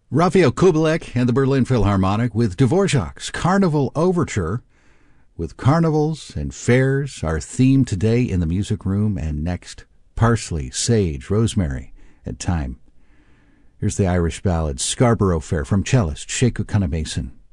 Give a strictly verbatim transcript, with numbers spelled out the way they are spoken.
Raphael Kubelik and the Berlin Philharmonic with Dvorak's Carnival Overture. With carnivals and fairs, our theme today in the music room, and next, parsley, sage, rosemary, and thyme. Here's the Irish ballad Scarborough Fair from cellist Sekou Mason.